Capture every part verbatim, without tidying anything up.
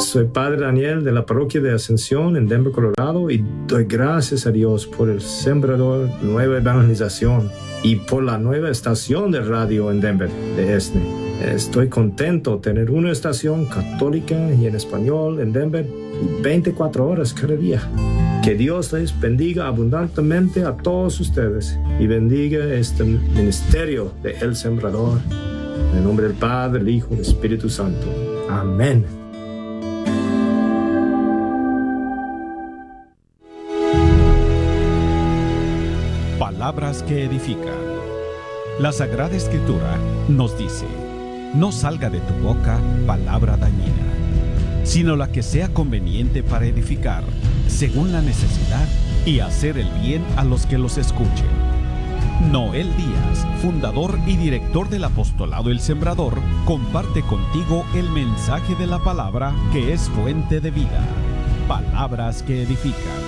Soy Padre Daniel de la Parroquia de Ascensión en Denver, Colorado, y doy gracias a Dios por el Sembrador Nueva Evangelización y por la nueva estación de radio en Denver de ESNE. Estoy contento de tener una estación católica y en español en Denver y veinticuatro horas cada día. Que Dios les bendiga abundantemente a todos ustedes y bendiga este ministerio de El Sembrador. En el nombre del Padre, del Hijo y del Espíritu Santo. Amén. Palabras que edifican. La Sagrada Escritura nos dice: no salga de tu boca palabra dañina, sino la que sea conveniente para edificar, según la necesidad, y hacer el bien a los que los escuchen. Noel Díaz, fundador y director del Apostolado El Sembrador, comparte contigo el mensaje de la palabra que es fuente de vida. Palabras que edifican.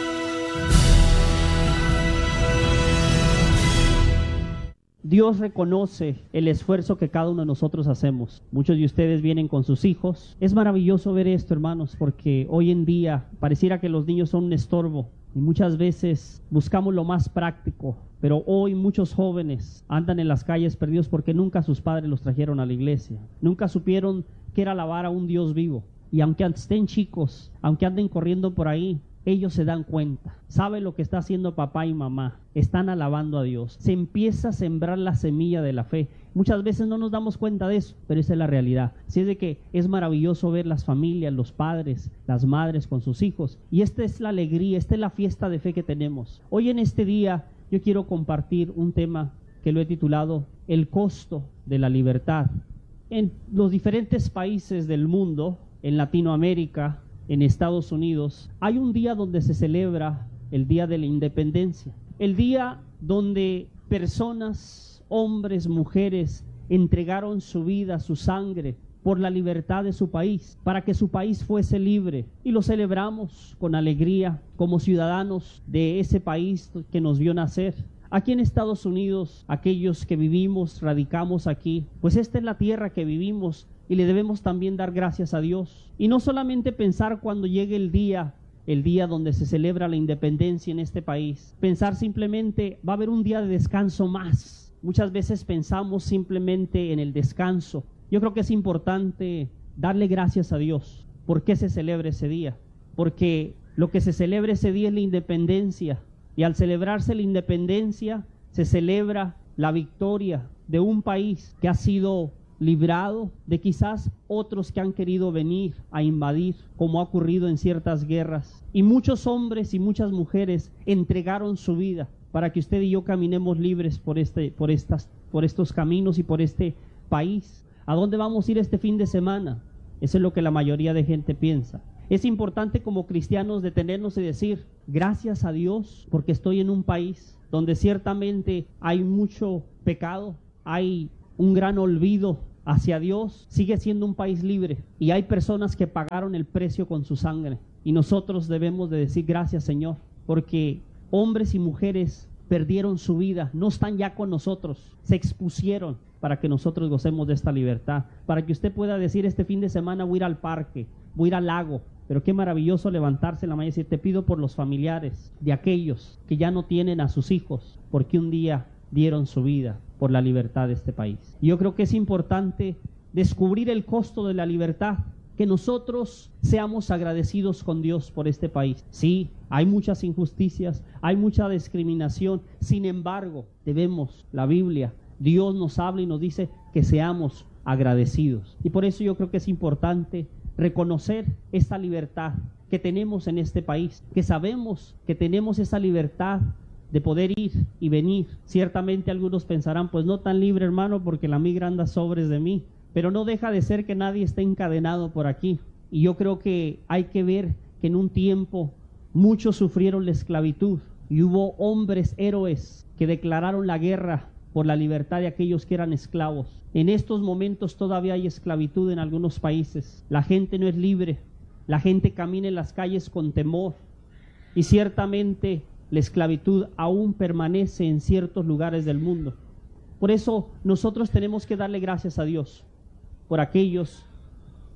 Dios reconoce el esfuerzo que cada uno de nosotros hacemos. Muchos de ustedes vienen con sus hijos. Es maravilloso ver esto, hermanos, porque hoy en día pareciera que los niños son un estorbo y muchas veces buscamos lo más práctico. Pero hoy muchos jóvenes andan en las calles perdidos porque nunca sus padres los trajeron a la iglesia. Nunca supieron qué era alabar a un Dios vivo. Y aunque estén chicos, aunque anden corriendo por ahí, ellos se dan cuenta, saben lo que está haciendo papá y mamá, están alabando a Dios. Se empieza a sembrar la semilla de la fe. Muchas veces no nos damos cuenta de eso, pero esa es la realidad. Así es de que es maravilloso ver las familias, los padres, las madres con sus hijos. Y esta es la alegría, esta es la fiesta de fe que tenemos. Hoy en este día yo quiero compartir un tema que lo he titulado El costo de la libertad. En los diferentes países del mundo, en Latinoamérica, en Estados Unidos, hay un día donde se celebra el Día de la Independencia. El día donde personas, hombres, mujeres, entregaron su vida, su sangre, por la libertad de su país, para que su país fuese libre. Y lo celebramos con alegría como ciudadanos de ese país que nos vio nacer. Aquí en Estados Unidos, aquellos que vivimos, radicamos aquí, pues esta es la tierra que vivimos y le debemos también dar gracias a Dios. Y no solamente pensar cuando llegue el día, el día donde se celebra la independencia en este país, pensar simplemente va a haber un día de descanso más. Muchas veces pensamos simplemente en el descanso. Yo creo que es importante darle gracias a Dios. ¿Por qué se celebra ese día? Porque lo que se celebra ese día es la independencia. Y al celebrarse la independencia, se celebra la victoria de un país que ha sido librado de quizás otros que han querido venir a invadir, como ha ocurrido en ciertas guerras. Y muchos hombres y muchas mujeres entregaron su vida para que usted y yo caminemos libres por, este, por, estas, por estos caminos y por este país. ¿A dónde vamos a ir este fin de semana? Eso es lo que la mayoría de gente piensa. Es importante como cristianos detenernos y decir, gracias a Dios porque estoy en un país donde ciertamente hay mucho pecado, hay un gran olvido hacia Dios. Sigue siendo un país libre y hay personas que pagaron el precio con su sangre. Y nosotros debemos de decir gracias, Señor, porque hombres y mujeres perdieron su vida, no están ya con nosotros, se expusieron para que nosotros gocemos de esta libertad, para que usted pueda decir este fin de semana voy a ir al parque, voy a ir al lago. Pero qué maravilloso levantarse en la mañana y decir, te pido por los familiares de aquellos que ya no tienen a sus hijos, porque un día dieron su vida por la libertad de este país. Y yo creo que es importante descubrir el costo de la libertad, que nosotros seamos agradecidos con Dios por este país. Sí, hay muchas injusticias, hay mucha discriminación, sin embargo, debemos, la Biblia, Dios nos habla y nos dice que seamos agradecidos. Y por eso yo creo que es importante reconocer esta libertad que tenemos en este país, que sabemos que tenemos esa libertad de poder ir y venir. Ciertamente algunos pensarán, pues no tan libre, hermano, porque la migra anda sobres de mí, pero no deja de ser que nadie esté encadenado por aquí. Y yo creo que hay que ver que en un tiempo muchos sufrieron la esclavitud y hubo hombres héroes que declararon la guerra por la libertad de aquellos que eran esclavos. En estos momentos todavía hay esclavitud en algunos países. La gente no es libre, la gente camina en las calles con temor y ciertamente la esclavitud aún permanece en ciertos lugares del mundo. Por eso nosotros tenemos que darle gracias a Dios por aquellos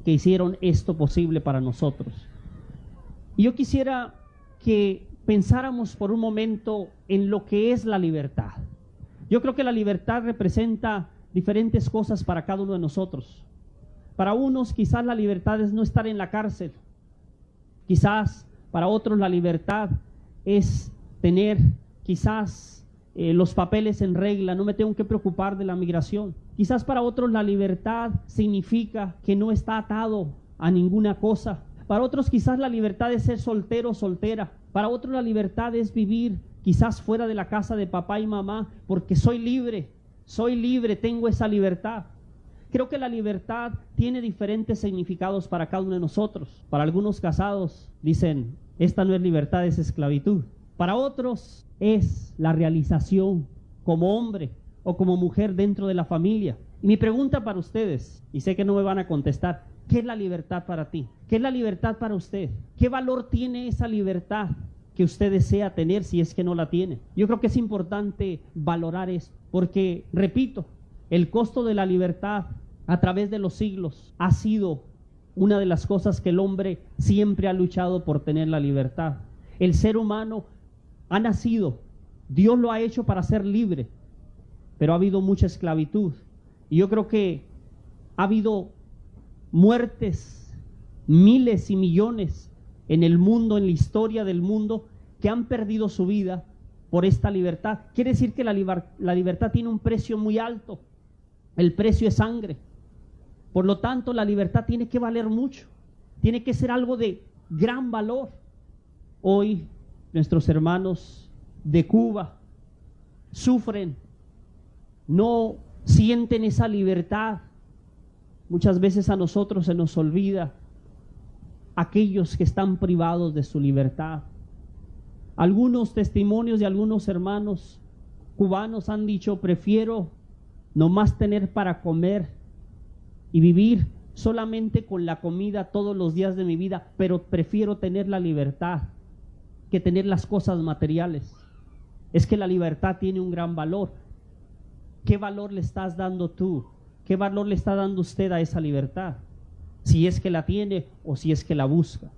que hicieron esto posible para nosotros. Y yo quisiera que pensáramos por un momento en lo que es la libertad. Yo creo que la libertad representa diferentes cosas para cada uno de nosotros. Para unos quizás la libertad es no estar en la cárcel. Quizás para otros la libertad es tener quizás eh, los papeles en regla, no me tengo que preocupar de la migración. Quizás para otros la libertad significa que no está atado a ninguna cosa. Para otros quizás la libertad es ser soltero o soltera. Para otros la libertad es vivir quizás fuera de la casa de papá y mamá, porque soy libre, soy libre, tengo esa libertad. Creo que la libertad tiene diferentes significados para cada uno de nosotros. Para algunos casados dicen, esta no es libertad, es esclavitud. Para otros es la realización como hombre o como mujer dentro de la familia. Y mi pregunta para ustedes, y sé que no me van a contestar, ¿qué es la libertad para ti? ¿Qué es la libertad para usted? ¿Qué valor tiene esa libertad que usted desea tener si es que no la tiene? Yo creo que es importante valorar esto, porque, repito, el costo de la libertad a través de los siglos ha sido una de las cosas que el hombre siempre ha luchado por tener, la libertad. El ser humano ha nacido, Dios lo ha hecho para ser libre, pero ha habido mucha esclavitud. Y yo creo que ha habido muertes, miles y millones en el mundo, en la historia del mundo, que han perdido su vida por esta libertad. Quiere decir que la, liber- la libertad tiene un precio muy alto. El precio es sangre. Por lo tanto, la libertad tiene que valer mucho. Tiene que ser algo de gran valor. Hoy, nuestros hermanos de Cuba sufren, no sienten esa libertad. Muchas veces a nosotros se nos olvida aquellos que están privados de su libertad. Algunos testimonios de algunos hermanos cubanos han dicho, prefiero nomás tener para comer y vivir solamente con la comida todos los días de mi vida, pero prefiero tener la libertad que tener las cosas materiales. Es que la libertad tiene un gran valor. ¿Qué valor le estás dando tú? ¿Qué valor le está dando usted a esa libertad? Si es que la tiene o si es que la busca.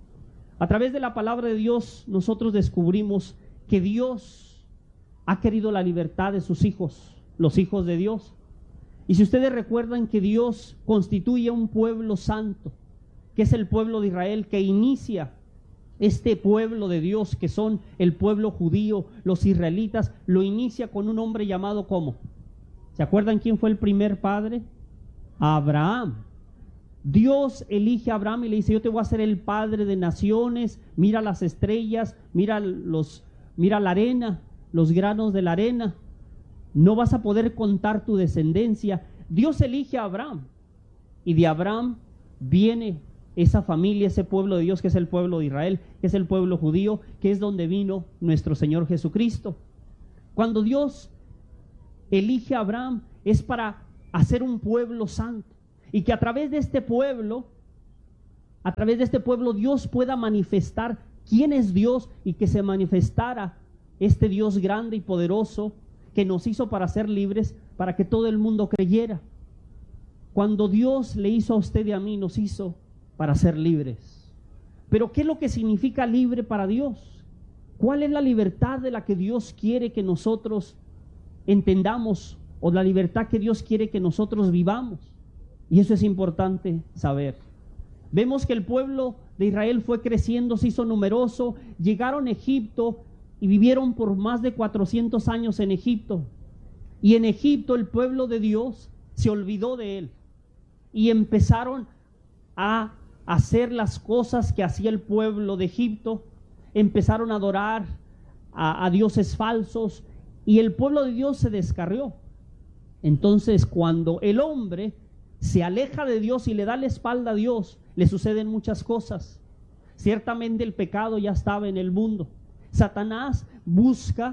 A través de la palabra de Dios nosotros descubrimos que Dios ha querido la libertad de sus hijos, los hijos de Dios. Y si ustedes recuerdan que Dios constituye un pueblo santo, que es el pueblo de Israel, que inicia este pueblo de Dios, que son el pueblo judío, los israelitas, lo inicia con un hombre llamado ¿cómo? ¿Se acuerdan quién fue el primer padre? Abraham. Dios elige a Abraham y le dice, yo te voy a hacer el padre de naciones, mira las estrellas, mira, los, mira la arena, los granos de la arena, no vas a poder contar tu descendencia. Dios elige a Abraham y de Abraham viene esa familia, ese pueblo de Dios que es el pueblo de Israel, que es el pueblo judío, que es donde vino nuestro Señor Jesucristo. Cuando Dios elige a Abraham es para hacer un pueblo santo y que a través de este pueblo, a través de este pueblo Dios pueda manifestar quién es Dios y que se manifestara este Dios grande y poderoso que nos hizo para ser libres, para que todo el mundo creyera. Cuando Dios le hizo a usted y a mí, nos hizo para ser libres. Pero ¿qué es lo que significa libre para Dios? ¿Cuál es la libertad de la que Dios quiere que nosotros entendamos, o la libertad que Dios quiere que nosotros vivamos? Y eso es importante saber. Vemos que el pueblo de Israel fue creciendo, se hizo numeroso, llegaron a Egipto y vivieron por más de cuatrocientos años en Egipto. Y en Egipto el pueblo de Dios se olvidó de él y empezaron a hacer las cosas que hacía el pueblo de Egipto. Empezaron a adorar a, a dioses falsos y el pueblo de Dios se descarrió. Entonces, cuando el hombre se aleja de Dios y le da la espalda a Dios, le suceden muchas cosas. Ciertamente el pecado ya estaba en el mundo. Satanás busca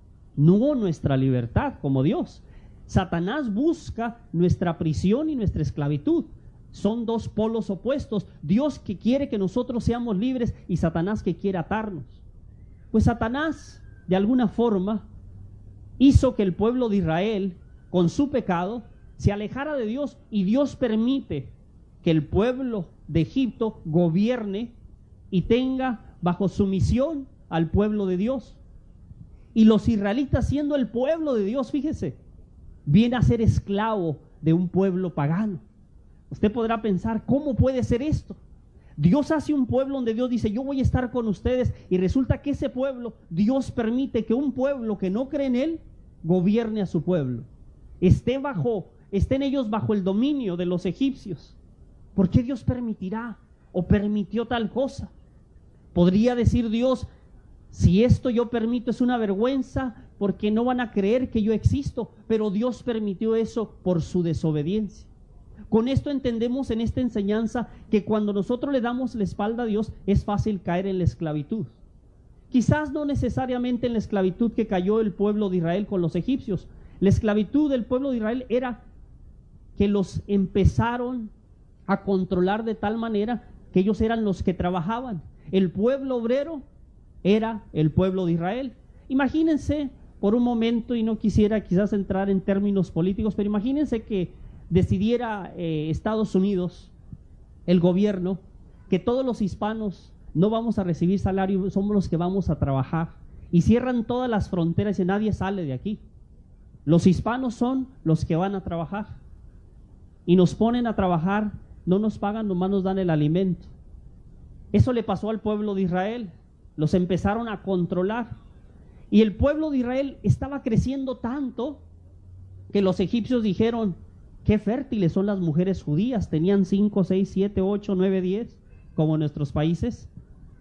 no nuestra libertad como Dios. Satanás busca nuestra prisión y nuestra esclavitud. Son dos polos opuestos. Dios que quiere que nosotros seamos libres y Satanás que quiere atarnos. Pues Satanás, de alguna forma, hizo que el pueblo de Israel, con su pecado, se alejara de Dios, y Dios permite que que el pueblo de Egipto gobierne y tenga bajo sumisión al pueblo de Dios. Y los israelitas, siendo el pueblo de Dios, fíjese, viene a ser esclavo de un pueblo pagano. Usted podrá pensar, ¿cómo puede ser esto? Dios hace un pueblo donde Dios dice, yo voy a estar con ustedes, y resulta que ese pueblo, Dios permite que un pueblo que no cree en Él, gobierne a su pueblo. Esté bajo, estén ellos bajo el dominio de los egipcios. ¿Por qué Dios permitirá o permitió tal cosa? Podría decir Dios, si esto yo permito es una vergüenza, porque no van a creer que yo existo, pero Dios permitió eso por su desobediencia. Con esto entendemos en esta enseñanza que cuando nosotros le damos la espalda a Dios es fácil caer en la esclavitud. Quizás no necesariamente en la esclavitud que cayó el pueblo de Israel con los egipcios. La esclavitud del pueblo de Israel era que los empezaron a controlar de tal manera que ellos eran los que trabajaban. El pueblo obrero era el pueblo de Israel. Imagínense por un momento, y no quisiera quizás entrar en términos políticos, pero imagínense que decidiera eh, Estados Unidos, el gobierno, que todos los hispanos no vamos a recibir salario, somos los que vamos a trabajar, y cierran todas las fronteras y nadie sale de aquí. Los hispanos son los que van a trabajar y nos ponen a trabajar, no nos pagan, nomás nos dan el alimento. Eso le pasó al pueblo de Israel, los empezaron a controlar, y el pueblo de Israel estaba creciendo tanto que los egipcios dijeron, qué fértiles son las mujeres judías, tenían cinco, seis, siete, ocho, nueve, diez, como en nuestros países.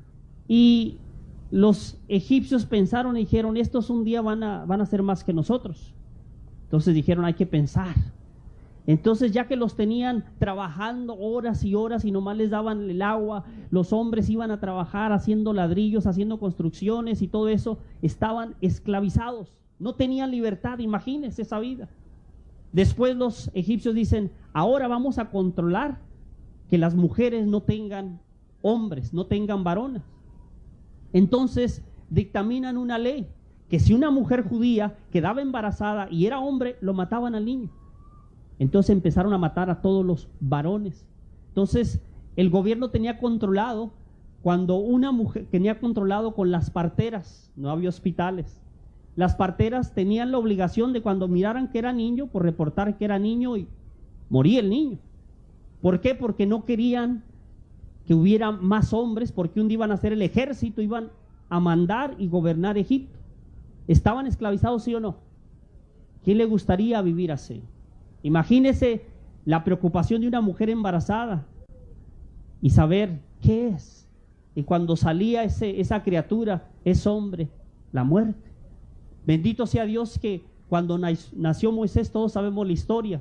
Y los egipcios pensaron y dijeron, estos un día van a, van a ser más que nosotros. Entonces dijeron, hay que pensar. Entonces, ya que los tenían trabajando horas y horas y nomás les daban el agua, los hombres iban a trabajar haciendo ladrillos, haciendo construcciones y todo eso, estaban esclavizados, no tenían libertad. Imagínense esa vida. Después los egipcios dicen, ahora vamos a controlar que las mujeres no tengan hombres, no tengan varones. Entonces dictaminan una ley que si una mujer judía quedaba embarazada y era hombre, lo mataban al niño. Entonces empezaron a matar a todos los varones. Entonces el gobierno tenía controlado, cuando una mujer tenía controlado con las parteras, no había hospitales. Las parteras tenían la obligación de cuando miraran que era niño, por reportar que era niño, y moría el niño. ¿Por qué? Porque no querían que hubiera más hombres, porque un día iban a hacer el ejército, iban a mandar y gobernar Egipto. ¿Estaban esclavizados, sí o no? ¿Quién le gustaría vivir así? Imagínese la preocupación de una mujer embarazada y saber qué es. Y cuando salía ese, esa criatura, ese hombre, la muerte. Bendito sea Dios que cuando nació Moisés, todos sabemos la historia.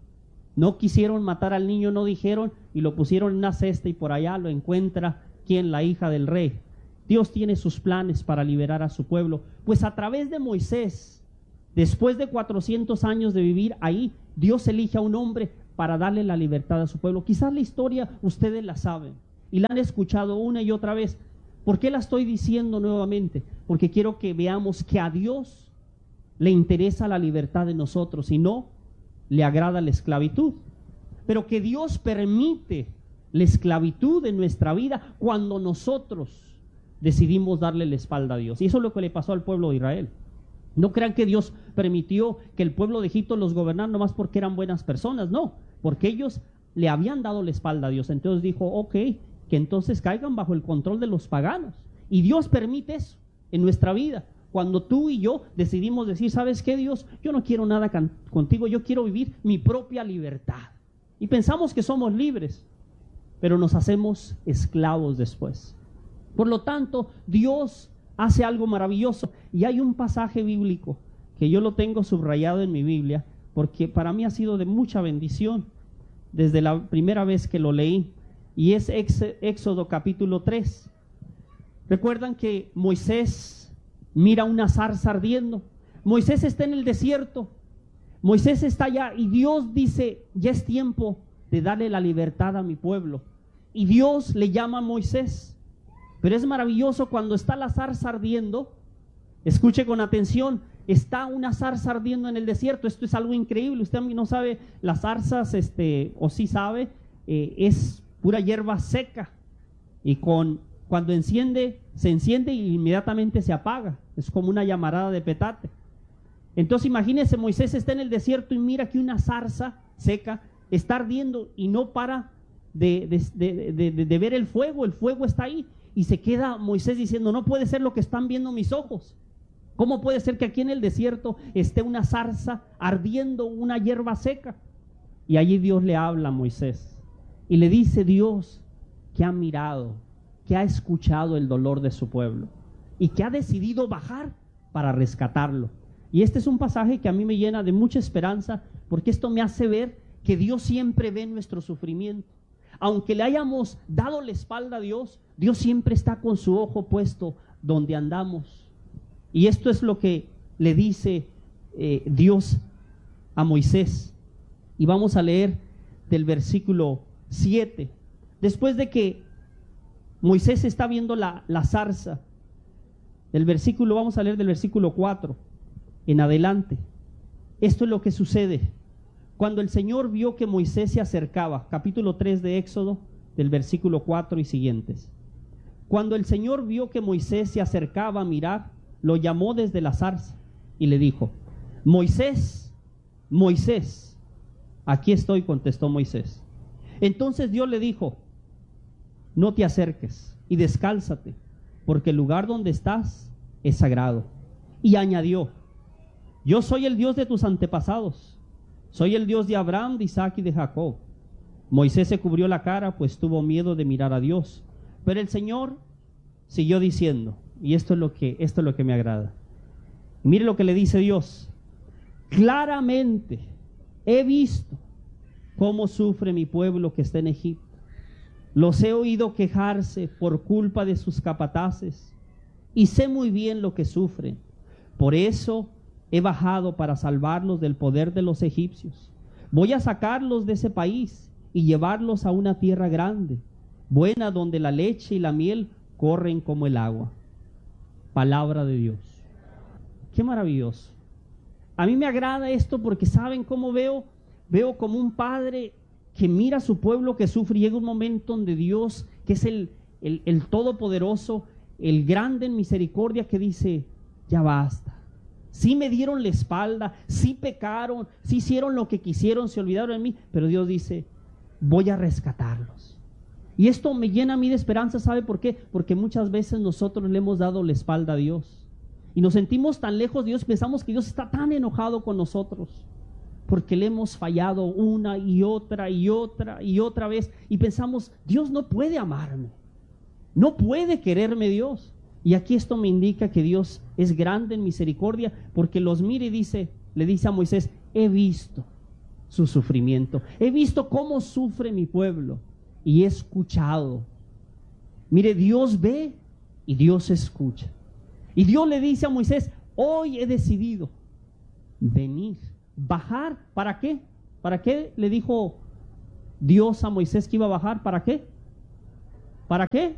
No quisieron matar al niño, no dijeron, y lo pusieron en una cesta y por allá lo encuentra, ¿quién? La hija del rey. Dios tiene sus planes para liberar a su pueblo. Pues a través de Moisés, después de cuatrocientos años de vivir ahí, Dios elige a un hombre para darle la libertad a su pueblo. Quizás la historia ustedes la saben y la han escuchado una y otra vez. ¿Por qué la estoy diciendo nuevamente? Porque quiero que veamos que a Dios le interesa la libertad de nosotros y no le agrada la esclavitud. Pero que Dios permite la esclavitud en nuestra vida cuando nosotros decidimos darle la espalda a Dios. Y eso es lo que le pasó al pueblo de Israel. No crean que Dios permitió que el pueblo de Egipto los gobernara nomás porque eran buenas personas. No, porque ellos le habían dado la espalda a Dios. Entonces dijo, ok, que entonces caigan bajo el control de los paganos. Y Dios permite eso en nuestra vida. Cuando tú y yo decidimos decir, ¿sabes qué, Dios? Yo no quiero nada can- contigo, yo quiero vivir mi propia libertad. Y pensamos que somos libres, pero nos hacemos esclavos después. Por lo tanto, Dios hace algo maravilloso. Y hay un pasaje bíblico que yo lo tengo subrayado en mi Biblia, porque para mí ha sido de mucha bendición desde la primera vez que lo leí. Y es Éxodo capítulo tres. Recuerdan que Moisés mira una zarza ardiendo. Moisés está en el desierto. Moisés está allá y Dios dice, ya es tiempo de darle la libertad a mi pueblo. Y Dios le llama a Moisés. Pero es maravilloso cuando está la zarza ardiendo. Escuche con atención, está una zarza ardiendo en el desierto. Esto es algo increíble. Usted no sabe las zarzas, este, o sí sabe, eh, es pura hierba seca y con, cuando enciende, se enciende y inmediatamente se apaga. Es como una llamarada de petate. Entonces imagínense, Moisés está en el desierto y mira que una zarza seca está ardiendo y no para de, de, de, de, de ver el fuego. El fuego está ahí y se queda Moisés diciendo, no puede ser lo que están viendo mis ojos. ¿Cómo puede ser que aquí en el desierto esté una zarza ardiendo, una hierba seca? Y allí Dios le habla a Moisés y le dice Dios que ha mirado, que ha escuchado el dolor de su pueblo y que ha decidido bajar para rescatarlo. Y este es un pasaje que a mí me llena de mucha esperanza, porque esto me hace ver que Dios siempre ve nuestro sufrimiento. Aunque le hayamos dado la espalda a Dios, Dios siempre está con su ojo puesto donde andamos. Y esto es lo que le dice eh, Dios a Moisés. Y vamos a leer del versículo siete. Después de que Moisés está viendo la, la zarza, del versículo, vamos a leer del versículo cuatro en adelante. Esto es lo que sucede cuando el Señor vio que Moisés se acercaba. Capítulo tres de Éxodo, del versículo cuatro y siguientes. Cuando el Señor vio que Moisés se acercaba a mirar, lo llamó desde la zarza y le dijo, Moisés, Moisés. Aquí estoy, contestó Moisés. Entonces Dios le dijo, no te acerques y descálzate, porque el lugar donde estás es sagrado. Y añadió, yo soy el Dios de tus antepasados, soy el Dios de Abraham, de Isaac y de Jacob. Moisés se cubrió la cara, pues tuvo miedo de mirar a Dios. Pero el Señor siguió diciendo, y esto es lo que, esto es lo que me agrada. Mire lo que le dice Dios. Claramente he visto cómo sufre mi pueblo que está en Egipto. Los he oído quejarse por culpa de sus capataces y sé muy bien lo que sufren. Por eso he bajado para salvarlos del poder de los egipcios. Voy a sacarlos de ese país y llevarlos a una tierra grande, buena, donde la leche y la miel corren como el agua. Palabra de Dios. Qué maravilloso. A mí me agrada esto porque saben cómo veo, veo como un padre que mira a su pueblo que sufre y llega un momento donde Dios, que es el, el, el todopoderoso, el grande en misericordia, que dice, ya basta. Sí me dieron la espalda, sí pecaron, sí hicieron lo que quisieron, se olvidaron de mí, pero Dios dice, voy a rescatarlos. Y esto me llena a mí de esperanza, ¿sabe por qué? Porque muchas veces nosotros le hemos dado la espalda a Dios y nos sentimos tan lejos de Dios, pensamos que Dios está tan enojado con nosotros porque le hemos fallado una y otra y otra y otra vez y pensamos, Dios no puede amarme, no puede quererme Dios. Y aquí esto me indica que Dios es grande en misericordia, porque los mira y dice, le dice a Moisés, he visto su sufrimiento, he visto cómo sufre mi pueblo y he escuchado. Mire, Dios ve y Dios escucha. Y Dios le dice a Moisés, hoy he decidido venir, bajar. ¿Para qué? ¿Para qué le dijo Dios a Moisés que iba a bajar? ¿Para qué? ¿Para qué?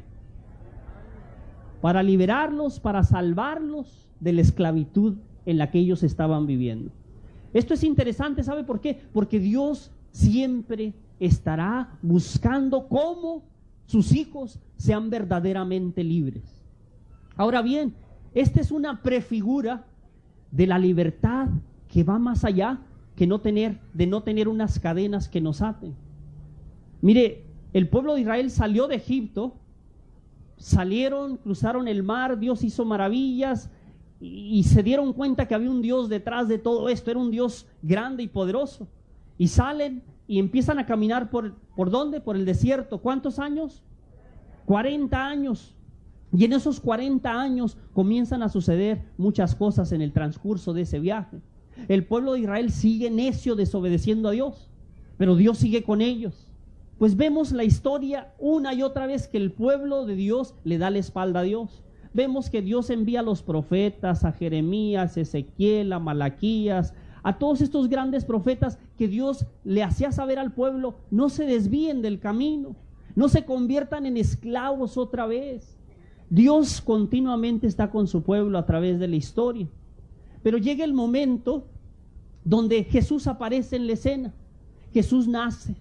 Para liberarlos, para salvarlos de la esclavitud en la que ellos estaban viviendo. Esto es interesante, ¿sabe por qué? Porque Dios siempre estará buscando cómo sus hijos sean verdaderamente libres. Ahora bien, esta es una prefigura de la libertad que va más allá que no tener, de no tener unas cadenas que nos aten. Mire, el pueblo de Israel salió de Egipto, salieron, cruzaron el mar, Dios hizo maravillas y, y se dieron cuenta que había un Dios detrás de todo esto, era un Dios grande y poderoso. Y salen y empiezan a caminar por, ¿por dónde? Por el desierto. ¿Cuántos años? cuarenta años. Y en esos cuarenta años comienzan a suceder muchas cosas en el transcurso de ese viaje. El pueblo de Israel sigue necio, desobedeciendo a Dios, pero Dios sigue con ellos. Pues vemos la historia una y otra vez que el pueblo de Dios le da la espalda a Dios. Vemos que Dios envía a los profetas, a Jeremías, a Ezequiel, a Malaquías, a todos estos grandes profetas que Dios le hacía saber al pueblo, no se desvíen del camino, no se conviertan en esclavos otra vez. Dios continuamente está con su pueblo a través de la historia. Pero llega el momento donde Jesús aparece en la escena. Jesús nace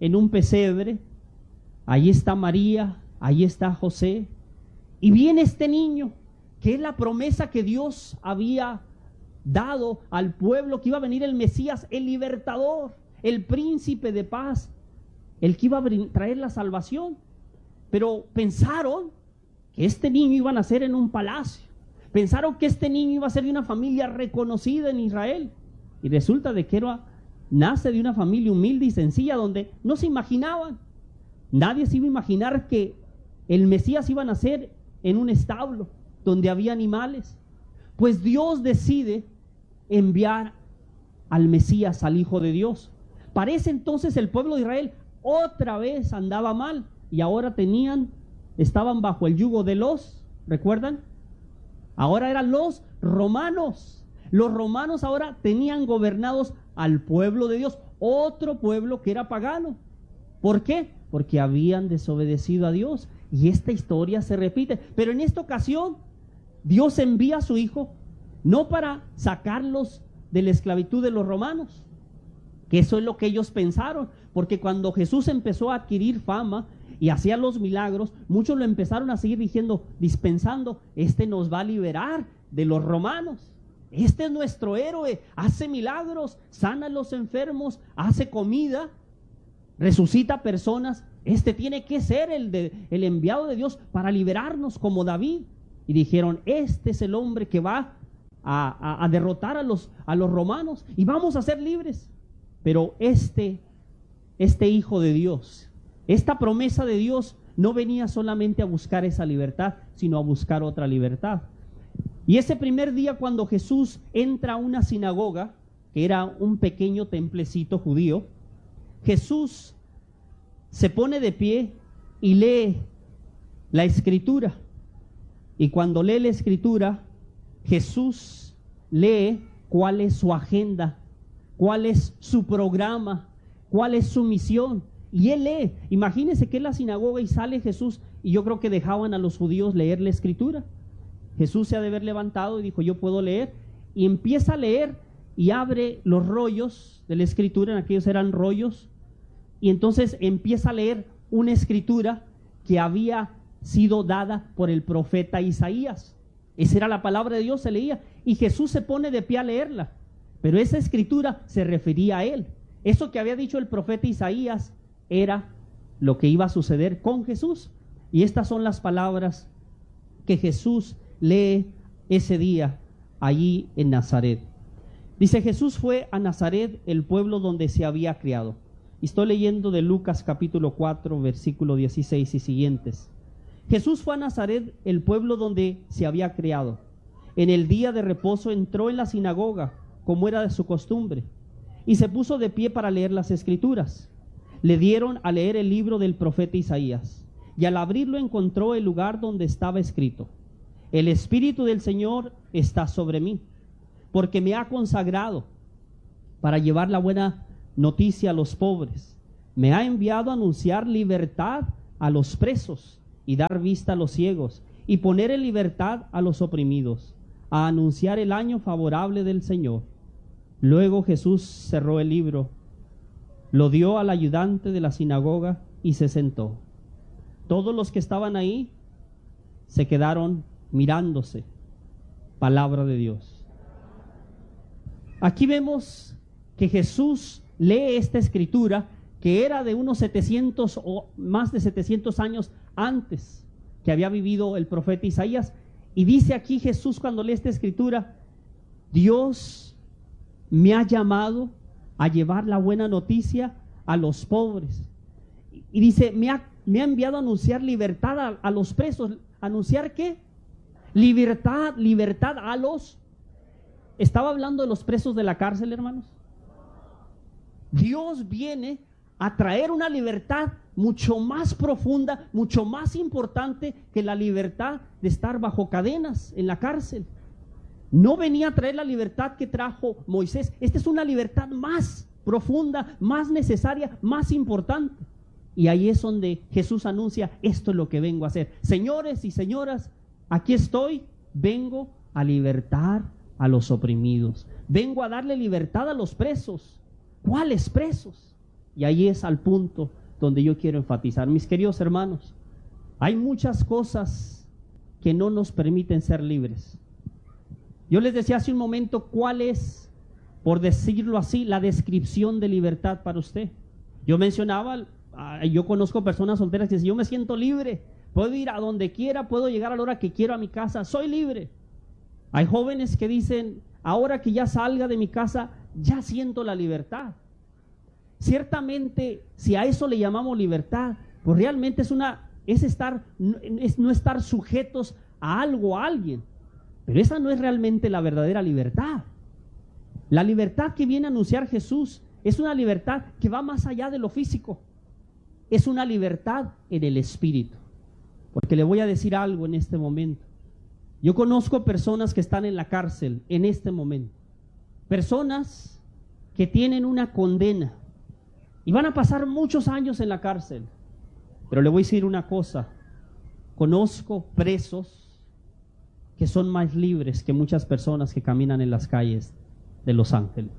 en un pesebre, ahí está María, ahí está José, y viene este niño, que es la promesa que Dios había dado al pueblo, que iba a venir el Mesías, el libertador, el príncipe de paz, el que iba a traer la salvación. Pero pensaron que este niño iba a nacer en un palacio, pensaron que este niño iba a ser de una familia reconocida en Israel, y resulta de que era, nace de una familia humilde y sencilla, donde no se imaginaban, nadie se iba a imaginar que el Mesías iba a nacer en un establo donde había animales. Pues Dios decide enviar al Mesías, al Hijo de Dios. Parece entonces el pueblo de Israel otra vez andaba mal, y ahora tenían, estaban bajo el yugo de los, ¿recuerdan? Ahora eran los romanos. Los romanos ahora tenían gobernados al pueblo de Dios, otro pueblo que era pagano. ¿Por qué? Porque habían desobedecido a Dios, y esta historia se repite. Pero en esta ocasión Dios envía a su Hijo no para sacarlos de la esclavitud de los romanos, que eso es lo que ellos pensaron, porque cuando Jesús empezó a adquirir fama y hacía los milagros, muchos lo empezaron a seguir diciendo, dispensando, este nos va a liberar de los romanos, este es nuestro héroe, hace milagros, sana a los enfermos, hace comida, resucita personas, este tiene que ser el, de, el enviado de Dios para liberarnos como David. Y dijeron, este es el hombre que va a, a, a derrotar a los, a los romanos y vamos a ser libres. Pero este, este Hijo de Dios, esta promesa de Dios no venía solamente a buscar esa libertad, sino a buscar otra libertad. Y ese primer día, cuando Jesús entra a una sinagoga, que era un pequeño templecito judío, Jesús se pone de pie y lee la Escritura. Y cuando lee la Escritura, Jesús lee cuál es su agenda, cuál es su programa, cuál es su misión. Y él lee, imagínense que es la sinagoga y sale Jesús, y yo creo que dejaban a los judíos leer la Escritura. Jesús se ha de haber levantado y dijo, yo puedo leer, y empieza a leer y abre los rollos de la Escritura, en aquellos eran rollos, y entonces empieza a leer una Escritura que había sido dada por el profeta Isaías. Esa era la palabra de Dios, se leía, y Jesús se pone de pie a leerla, pero esa Escritura se refería a él. Eso que había dicho el profeta Isaías era lo que iba a suceder con Jesús, y estas son las palabras que Jesús lee ese día allí en Nazaret. Dice, Jesús fue a Nazaret, el pueblo donde se había criado. Estoy leyendo de Lucas capítulo cuatro, versículo dieciséis y siguientes. Jesús fue a Nazaret, el pueblo donde se había criado. En el día de reposo entró en la sinagoga, como era de su costumbre, y se puso de pie para leer las Escrituras. Le dieron a leer el libro del profeta Isaías, y al abrirlo encontró el lugar donde estaba escrito: el Espíritu del Señor está sobre mí, porque me ha consagrado para llevar la buena noticia a los pobres. Me ha enviado a anunciar libertad a los presos y dar vista a los ciegos, y poner en libertad a los oprimidos, a anunciar el año favorable del Señor. Luego Jesús cerró el libro, lo dio al ayudante de la sinagoga y se sentó. Todos los que estaban ahí se quedaron mirándose. Palabra de Dios. Aquí vemos que Jesús lee esta escritura que era de unos setecientos o más de setecientos años antes que había vivido el profeta Isaías, y dice aquí Jesús cuando lee esta escritura: Dios me ha llamado a llevar la buena noticia a los pobres, y dice me ha, me ha enviado a anunciar libertad a, a los presos. ¿Anunciar qué? Libertad, libertad a los... ¿Estaba hablando de los presos de la cárcel, hermanos? Dios viene a traer una libertad mucho más profunda, mucho más importante que la libertad de estar bajo cadenas en la cárcel. No venía a traer la libertad que trajo Moisés. Esta es una libertad más profunda, más necesaria, más importante. Y ahí es donde Jesús anuncia: esto es lo que vengo a hacer. Señores y señoras, aquí estoy, vengo a libertar a los oprimidos. Vengo a darle libertad a los presos. ¿Cuáles presos? Y ahí es al punto donde yo quiero enfatizar. Mis queridos hermanos, hay muchas cosas que no nos permiten ser libres. Yo les decía hace un momento cuál es, por decirlo así, la descripción de libertad para usted. Yo mencionaba, yo conozco personas solteras que dicen, yo me siento libre, puedo ir a donde quiera, puedo llegar a la hora que quiero a mi casa, soy libre. Hay jóvenes que dicen, ahora que ya salga de mi casa, ya siento la libertad. Ciertamente, si a eso le llamamos libertad, pues realmente es una, es estar, es no estar sujetos a algo, a alguien. Pero esa no es realmente la verdadera libertad. La libertad que viene a anunciar Jesús es una libertad que va más allá de lo físico. Es una libertad en el espíritu. Porque le voy a decir algo en este momento. Yo conozco personas que están en la cárcel en este momento. Personas que tienen una condena y van a pasar muchos años en la cárcel. Pero le voy a decir una cosa. Conozco presos que son más libres que muchas personas que caminan en las calles de Los Ángeles.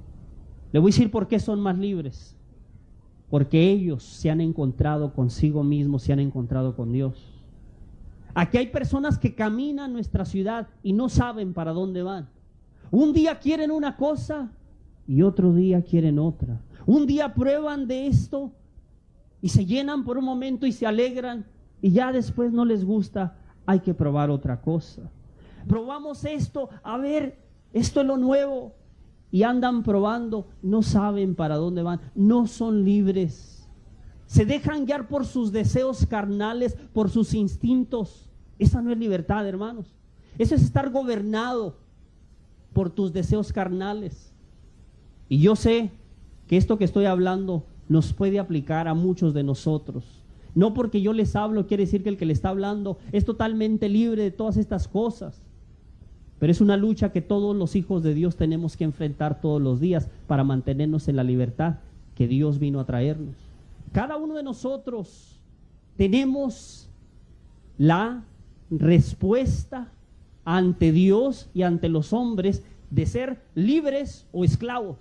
Le voy a decir por qué son más libres. Porque ellos se han encontrado consigo mismos, se han encontrado con Dios. Aquí hay personas que caminan nuestra ciudad y no saben para dónde van. Un día quieren una cosa y otro día quieren otra. Un día prueban de esto y se llenan por un momento y se alegran, y ya después no les gusta, hay que probar otra cosa. Probamos esto, a ver, esto es lo nuevo, y andan probando, no saben para dónde van, no son libres. Se dejan guiar por sus deseos carnales, por sus instintos. Esa no es libertad, hermanos. Eso es estar gobernado por tus deseos carnales. Y yo sé que esto que estoy hablando nos puede aplicar a muchos de nosotros. No porque yo les hablo quiere decir que el que le está hablando es totalmente libre de todas estas cosas. Pero es una lucha que todos los hijos de Dios tenemos que enfrentar todos los días para mantenernos en la libertad que Dios vino a traernos. Cada uno de nosotros tenemos la respuesta ante Dios y ante los hombres de ser libres o esclavos.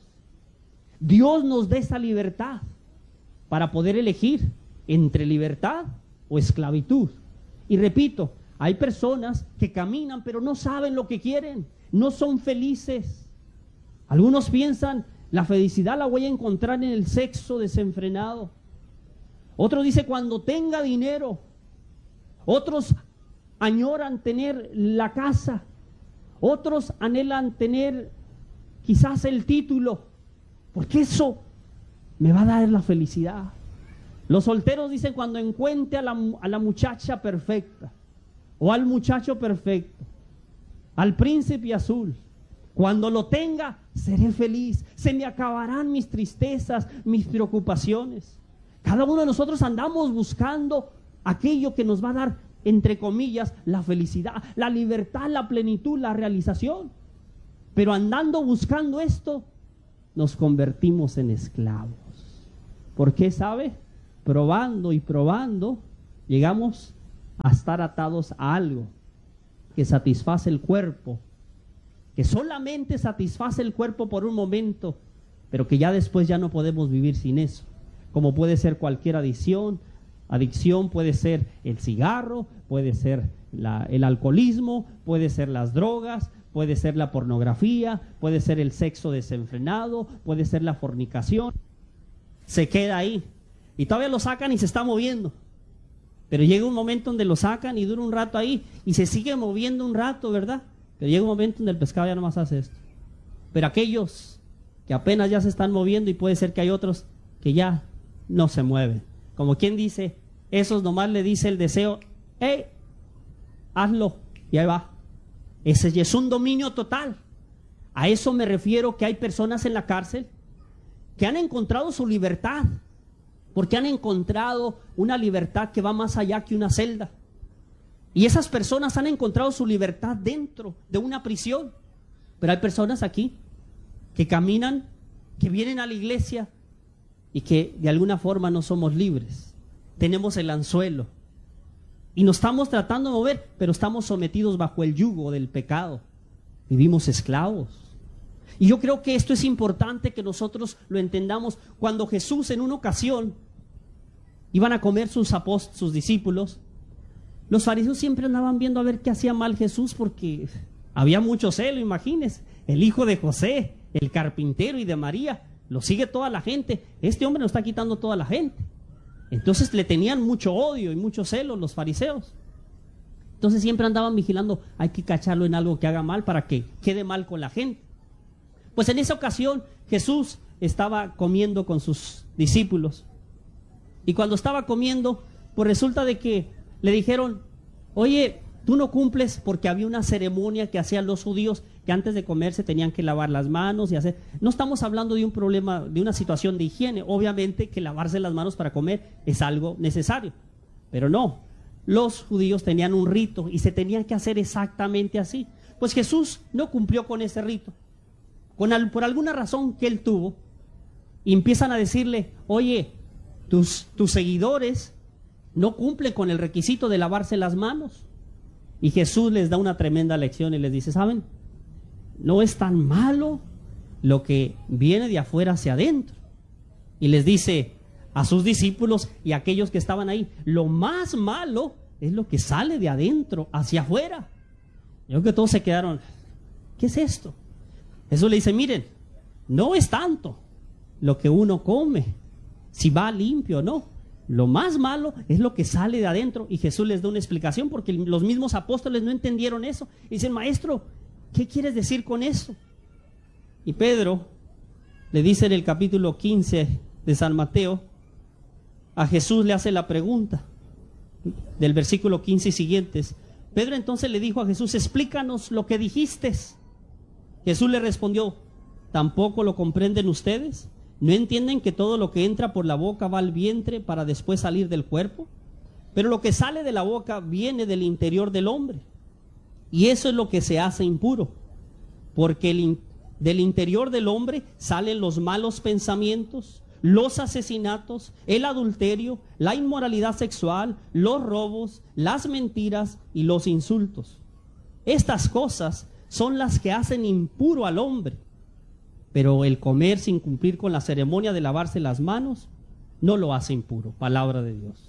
Dios nos da esa libertad para poder elegir entre libertad o esclavitud. Y repito, hay personas que caminan pero no saben lo que quieren, no son felices. Algunos piensan, la felicidad la voy a encontrar en el sexo desenfrenado. Otro dice, cuando tenga dinero. Otros añoran tener la casa. Otros anhelan tener quizás el título, porque eso me va a dar la felicidad. Los solteros dicen, cuando encuentre a la, a la muchacha perfecta, o al muchacho perfecto, al príncipe azul, cuando lo tenga, seré feliz, se me acabarán mis tristezas, mis preocupaciones. Cada uno de nosotros andamos buscando aquello que nos va a dar, entre comillas, la felicidad, la libertad, la plenitud, la realización. Pero andando buscando esto, nos convertimos en esclavos. ¿Por qué sabe? Probando y probando, llegamos a estar atados a algo que satisface el cuerpo, que solamente satisface el cuerpo por un momento, pero que ya después ya no podemos vivir sin eso. Como puede ser cualquier adicción. Adicción puede ser el cigarro, puede ser la, el alcoholismo, puede ser las drogas, puede ser la pornografía, puede ser el sexo desenfrenado, puede ser la fornicación. Se queda ahí y todavía lo sacan y se está moviendo. Pero llega un momento donde lo sacan y dura un rato ahí y se sigue moviendo un rato, ¿verdad? Pero llega un momento donde el pescado ya nomás hace esto. Pero aquellos que apenas ya se están moviendo, y puede ser que hay otros que ya no se mueven. Como quien dice, esos nomás le dice el deseo, hey, hazlo, y ahí va. Ese ya es un dominio total. A eso me refiero, que hay personas en la cárcel que han encontrado su libertad, porque han encontrado una libertad que va más allá que una celda. Y esas personas han encontrado su libertad dentro de una prisión. Pero hay personas aquí que caminan, que vienen a la iglesia y que de alguna forma no somos libres. Tenemos el anzuelo y nos estamos tratando de mover, pero estamos sometidos bajo el yugo del pecado. Vivimos esclavos. Y yo creo que esto es importante que nosotros lo entendamos. Cuando Jesús en una ocasión iban a comer sus apóstoles, sus discípulos, los fariseos siempre andaban viendo a ver qué hacía mal Jesús, porque había mucho celo, imagínense. El hijo de José, el carpintero, y de María, lo sigue toda la gente. Este hombre nos está quitando toda la gente. Entonces le tenían mucho odio y mucho celo los fariseos. Entonces siempre andaban vigilando, hay que cacharlo en algo que haga mal para que quede mal con la gente. Pues en esa ocasión Jesús estaba comiendo con sus discípulos. Y cuando estaba comiendo, pues resulta de que le dijeron, oye, tú no cumples, porque había una ceremonia que hacían los judíos, que antes de comer se tenían que lavar las manos y hacer. No estamos hablando de un problema, de una situación de higiene. Obviamente que lavarse las manos para comer es algo necesario, pero no. Los judíos tenían un rito y se tenían que hacer exactamente así. Pues Jesús no cumplió con ese rito. Con al, por alguna razón que él tuvo, y empiezan a decirle, oye, tus, tus seguidores no cumplen con el requisito de lavarse las manos. Y Jesús les da una tremenda lección y les dice, ¿saben? No es tan malo lo que viene de afuera hacia adentro. Y les dice a sus discípulos y a aquellos que estaban ahí, lo más malo es lo que sale de adentro hacia afuera. Yo creo que todos se quedaron, ¿qué es esto? Jesús le dice, miren, no es tanto lo que uno come, si va limpio o no. Lo más malo es lo que sale de adentro. Y Jesús les da una explicación, porque los mismos apóstoles no entendieron eso. Y dicen, maestro, ¿qué quieres decir con eso? Y Pedro le dice en el capítulo quince de San Mateo, a Jesús le hace la pregunta del versículo quince y siguientes. Pedro entonces le dijo a Jesús, explícanos lo que dijiste. Jesús le respondió, ¿tampoco lo comprenden ustedes? ¿No entienden que todo lo que entra por la boca va al vientre para después salir del cuerpo? Pero lo que sale de la boca viene del interior del hombre, y eso es lo que se hace impuro, porque el in- del interior del hombre salen los malos pensamientos, los asesinatos, el adulterio, la inmoralidad sexual, los robos, las mentiras y los insultos. Estas cosas son las que hacen impuro al hombre. Pero el comer sin cumplir con la ceremonia de lavarse las manos no lo hace impuro. Palabra de Dios.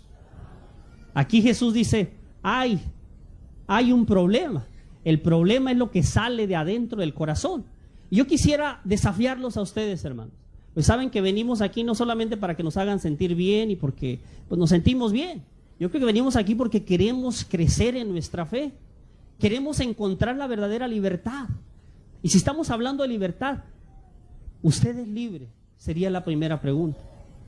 Aquí Jesús dice, hay, hay un problema. El problema es lo que sale de adentro del corazón. Y yo quisiera desafiarlos a ustedes, hermanos. Pues saben que venimos aquí no solamente para que nos hagan sentir bien y porque pues, nos sentimos bien. Yo creo que venimos aquí porque queremos crecer en nuestra fe. Queremos encontrar la verdadera libertad. Y si estamos hablando de libertad, ¿usted es libre? Sería la primera pregunta.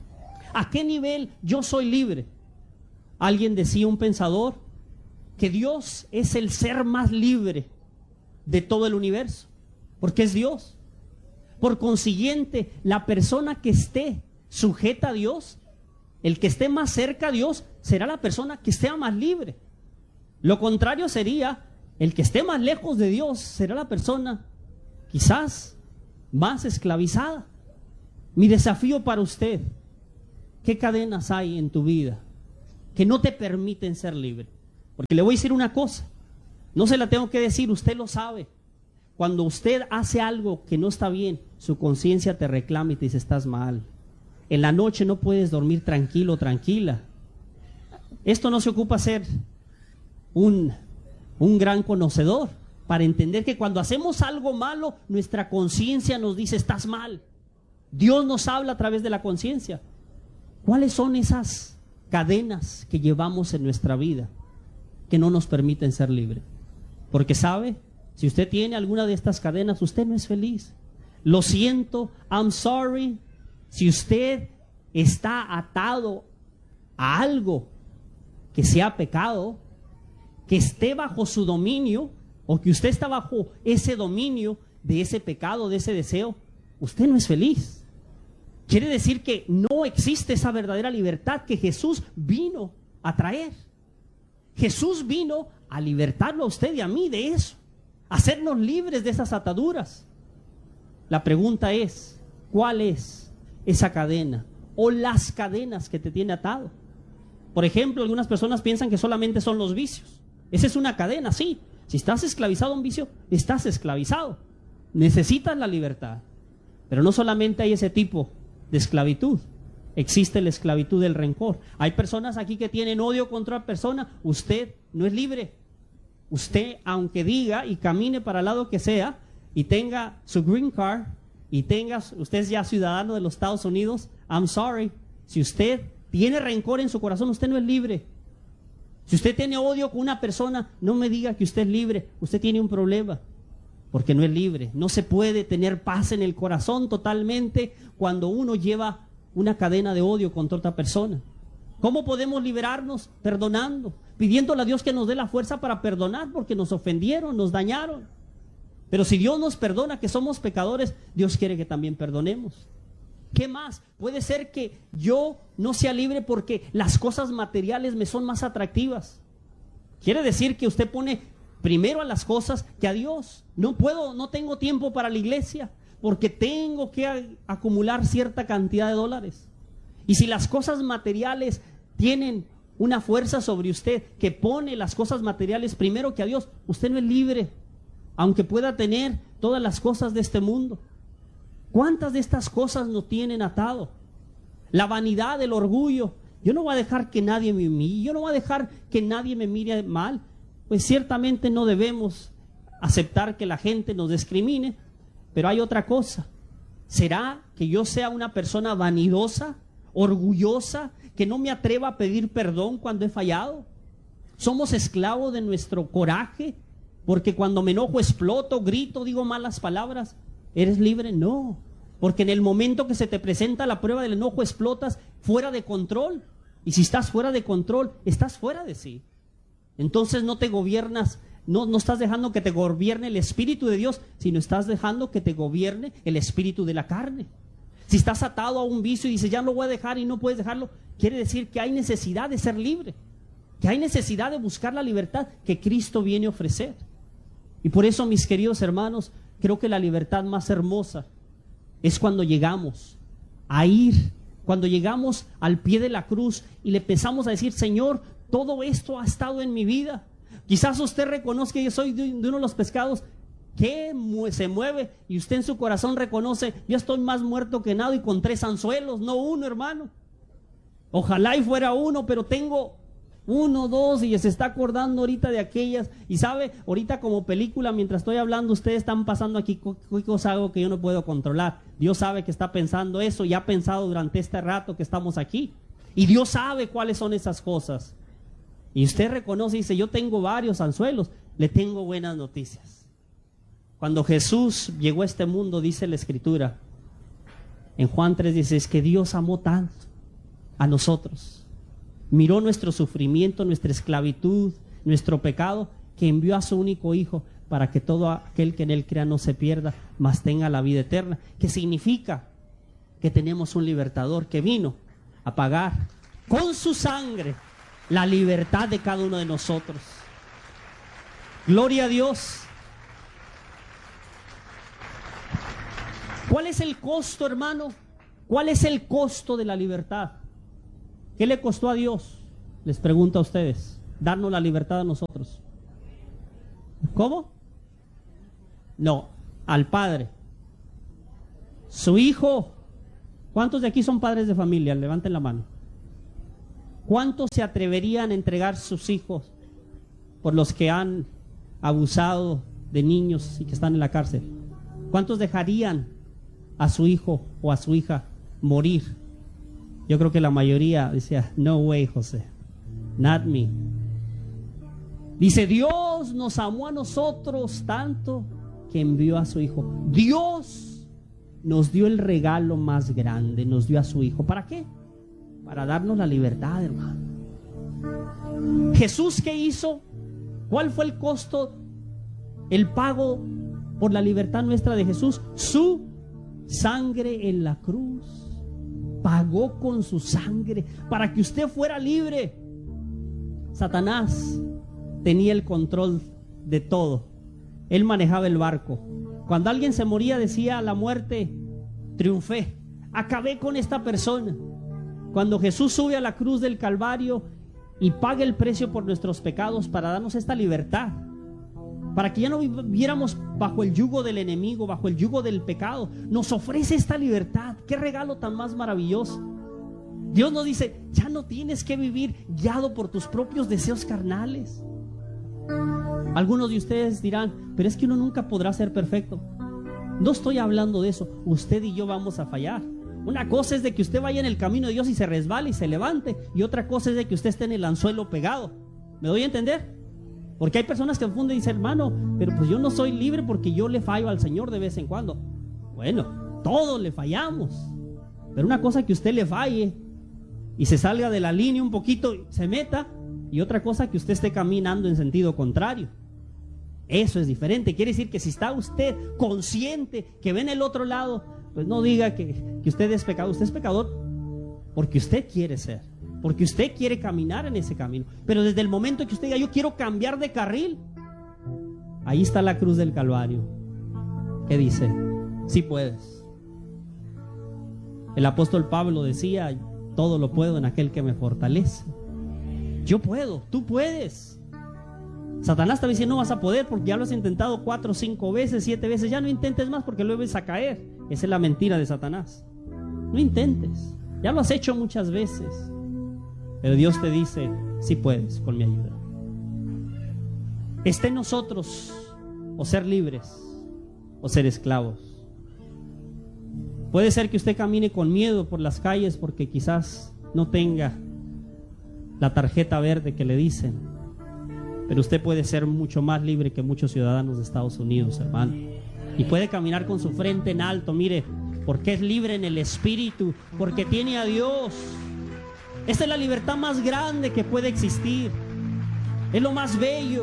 ¿A qué nivel yo soy libre? Alguien decía, un pensador, que Dios es el ser más libre de todo el universo, porque es Dios. Por consiguiente, la persona que esté sujeta a Dios, el que esté más cerca a Dios, será la persona que esté más libre. Lo contrario sería, el que esté más lejos de Dios, será la persona quizás más esclavizada. Mi desafío para usted, ¿qué cadenas hay en tu vida que no te permiten ser libre? Porque le voy a decir una cosa, no se la tengo que decir, usted lo sabe. Cuando usted hace algo que no está bien, su conciencia te reclama y te dice, estás mal. En la noche no puedes dormir tranquilo, tranquila. Esto no se ocupa ser un, un gran conocedor para entender que cuando hacemos algo malo, nuestra conciencia nos dice, estás mal. Dios nos habla a través de la conciencia. ¿Cuáles son esas cadenas que llevamos en nuestra vida que no nos permiten ser libres? Porque sabe, si usted tiene alguna de estas cadenas, usted no es feliz. Lo siento, I'm sorry. Si usted está atado a algo que sea pecado, que esté bajo su dominio, o que usted está bajo ese dominio de ese pecado, de ese deseo, usted no es feliz. Quiere decir que no existe esa verdadera libertad que Jesús vino a traer. Jesús vino a libertarlo a usted y a mí de eso, a hacernos libres de esas ataduras. La pregunta es, ¿cuál es esa cadena o las cadenas que te tiene atado? Por ejemplo, algunas personas piensan que solamente son los vicios. Esa es una cadena, sí. Si estás esclavizado a un vicio, estás esclavizado. Necesitas la libertad. Pero no solamente hay ese tipo de esclavitud. Existe la esclavitud del rencor. Hay personas aquí que tienen odio contra otra persona. Usted no es libre. Usted, aunque diga y camine para el lado que sea y tenga su green card y tenga, usted es ya ciudadano de los Estados Unidos, I'm sorry, si usted tiene rencor en su corazón, usted no es libre. Si usted tiene odio con una persona, no me diga que usted es libre. Usted tiene un problema, porque no es libre. No se puede tener paz en el corazón totalmente cuando uno lleva una cadena de odio contra otra persona. ¿Cómo podemos liberarnos? Perdonando, pidiéndole a Dios que nos dé la fuerza para perdonar, porque nos ofendieron, nos dañaron. Pero si Dios nos perdona, que somos pecadores, Dios quiere que también perdonemos. ¿Qué más? Puede ser que yo no sea libre porque las cosas materiales me son más atractivas. Quiere decir que usted pone primero a las cosas que a Dios. No puedo, no tengo tiempo para la iglesia porque tengo que a, acumular cierta cantidad de dólares. Y si las cosas materiales tienen una fuerza sobre usted que pone las cosas materiales primero que a Dios, usted no es libre, aunque pueda tener todas las cosas de este mundo. ¿Cuántas de estas cosas nos tienen atado? La vanidad, el orgullo. Yo no voy a dejar que nadie me humille, yo no voy a dejar que nadie me mire mal. Pues ciertamente no debemos aceptar que la gente nos discrimine, pero hay otra cosa. ¿Será que yo sea una persona vanidosa, orgullosa, que no me atreva a pedir perdón cuando he fallado? ¿Somos esclavos de nuestro coraje? Porque cuando me enojo exploto, grito, digo malas palabras. ¿Eres libre? No, porque en el momento que se te presenta la prueba del enojo explotas fuera de control, y si estás fuera de control, estás fuera de sí. Entonces no te gobiernas, no, no estás dejando que te gobierne el Espíritu de Dios, sino estás dejando que te gobierne el espíritu de la carne. Si estás atado a un vicio y dices ya no lo voy a dejar y no puedes dejarlo, quiere decir que hay necesidad de ser libre, que hay necesidad de buscar la libertad que Cristo viene a ofrecer. Y por eso, mis queridos hermanos, creo que la libertad más hermosa es cuando llegamos a ir, cuando llegamos al pie de la cruz y le empezamos a decir, Señor, todo esto ha estado en mi vida. Quizás usted reconozca que yo soy de uno de los pescados que se mueve y usted en su corazón reconoce, yo estoy más muerto que nada y con tres anzuelos, no uno, hermano. Ojalá y fuera uno, pero tengo uno, dos, y se está acordando ahorita de aquellas. Y sabe, ahorita como película, mientras estoy hablando, ustedes están pasando aquí qué cosa hago que yo no puedo controlar. Dios sabe que está pensando eso y ha pensado durante este rato que estamos aquí. Y Dios sabe cuáles son esas cosas. Y usted reconoce y dice, yo tengo varios anzuelos. Le tengo buenas noticias. Cuando Jesús llegó a este mundo, dice la Escritura, en Juan tres dice, es que Dios amó tanto a nosotros. Miró nuestro sufrimiento, nuestra esclavitud, nuestro pecado, que envió a su único Hijo para que todo aquel que en Él crea no se pierda, mas tenga la vida eterna. ¿Qué significa? Que tenemos un libertador que vino a pagar con su sangre la libertad de cada uno de nosotros. Gloria a Dios. ¿Cuál es el costo, hermano? ¿Cuál es el costo de la libertad? ¿Qué le costó a Dios? Les pregunto a ustedes, darnos la libertad a nosotros. ¿Cómo? No, al Padre. Su Hijo. ¿Cuántos de aquí son padres de familia? Levanten la mano. ¿Cuántos se atreverían a entregar sus hijos por los que han abusado de niños y que están en la cárcel? ¿Cuántos dejarían a su hijo o a su hija morir? Yo creo que la mayoría decía, no way, José, not me. Dice, Dios nos amó a nosotros tanto que envió a su Hijo. Dios nos dio el regalo más grande, nos dio a su Hijo. ¿Para qué? Para darnos la libertad, hermano. Jesús, ¿qué hizo? ¿Cuál fue el costo, el pago por la libertad nuestra de Jesús? Su sangre en la cruz. Pagó con su sangre para que usted fuera libre. Satanás tenía el control de todo. Él manejaba el barco. Cuando alguien se moría decía a la muerte, triunfé, acabé con esta persona. Cuando Jesús sube a la cruz del Calvario y paga el precio por nuestros pecados para darnos esta libertad, para que ya no viviéramos bajo el yugo del enemigo, bajo el yugo del pecado. Nos ofrece esta libertad. Qué regalo tan más maravilloso. Dios nos dice, ya no tienes que vivir guiado por tus propios deseos carnales. Algunos de ustedes dirán, pero es que uno nunca podrá ser perfecto. No estoy hablando de eso. Usted y yo vamos a fallar. Una cosa es de que usted vaya en el camino de Dios y se resbale y se levante, y otra cosa es de que usted esté en el anzuelo pegado. ¿Me doy a entender? Porque hay personas que confunden y dicen, hermano, pero pues yo no soy libre porque yo le fallo al Señor de vez en cuando. Bueno, todos le fallamos. Pero una cosa es que usted le falle y se salga de la línea un poquito y se meta, y otra cosa que usted esté caminando en sentido contrario. Eso es diferente. Quiere decir que si está usted consciente que ve en el otro lado, pues no diga que, que usted es pecador. Usted es pecador porque usted quiere ser, porque usted quiere caminar en ese camino. Pero desde el momento que usted diga, yo quiero cambiar de carril, ahí está la cruz del Calvario, que dice, sí puedes. El apóstol Pablo decía, todo lo puedo en aquel que me fortalece. Yo puedo, tú puedes. Satanás está diciendo, no vas a poder porque ya lo has intentado cuatro, cinco veces, siete veces. Ya no intentes más porque luego vas a caer. Esa es la mentira de Satanás. No intentes, ya lo has hecho muchas veces. Pero Dios te dice, sí puedes con mi ayuda. Está en nosotros o ser libres o ser esclavos. Puede ser que usted camine con miedo por las calles porque quizás no tenga la tarjeta verde que le dicen, pero usted puede ser mucho más libre que muchos ciudadanos de Estados Unidos, hermano. Y puede caminar con su frente en alto, mire, porque es libre en el espíritu, porque tiene a Dios. Esta es la libertad más grande que puede existir. Es lo más bello.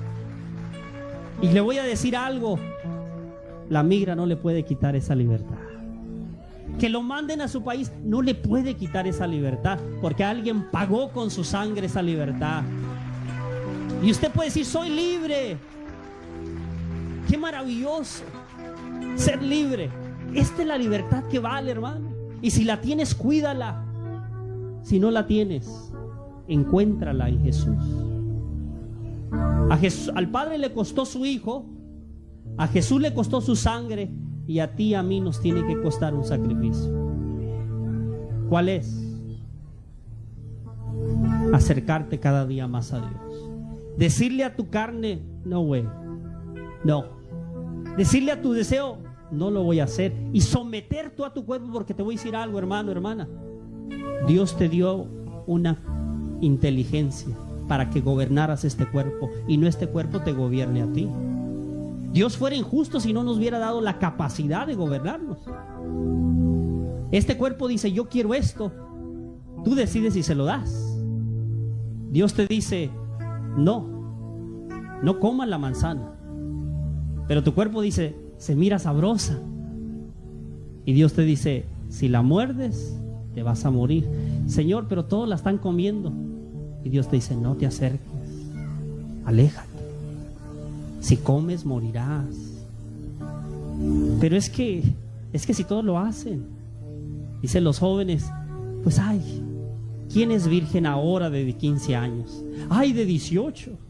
Y le voy a decir algo, la migra no le puede quitar esa libertad. Que lo manden a su país no le puede quitar esa libertad, porque alguien pagó con su sangre esa libertad. Y usted puede decir, soy libre. Qué maravilloso ser libre. Esta es la libertad que vale, hermano. Y si la tienes, cuídala. Si no la tienes, encuéntrala en Jesús. A Jesús, al Padre le costó su Hijo, a Jesús le costó su sangre, y a ti y a mí nos tiene que costar un sacrificio. ¿Cuál es? Acercarte cada día más a Dios. Decirle a tu carne, no, güey, no. Decirle a tu deseo, no lo voy a hacer. Y someter tú a tu cuerpo, porque te voy a decir algo, hermano, hermana. Dios te dio una inteligencia para que gobernaras este cuerpo, y no este cuerpo te gobierne a ti. Dios fuera injusto si no nos hubiera dado la capacidad de gobernarnos. Este cuerpo dice, yo quiero esto. Tú decides si se lo das. Dios te dice, no, no comas la manzana. Pero tu cuerpo dice, se mira sabrosa. Y Dios te dice, si la muerdes, te vas a morir. Señor, pero todos la están comiendo. Y Dios te dice, no te acerques, aléjate. Si comes, morirás. Pero es que, es que si todos lo hacen, dicen los jóvenes, pues ay, ¿quién es virgen ahora de quince años? Ay, de dieciocho.